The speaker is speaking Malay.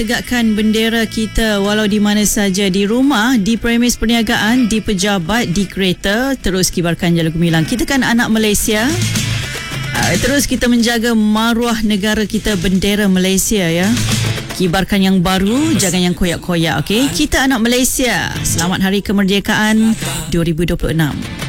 Tegakkan bendera kita walau di mana saja, di rumah, di premis perniagaan, di pejabat, di kereta. Terus kibarkan jala gemilang. Kita kan anak Malaysia. Terus kita menjaga maruah negara kita, bendera Malaysia ya. Kibarkan yang baru, jangan yang koyak-koyak, okey? Kita anak Malaysia. Selamat Hari Kemerdekaan 2026.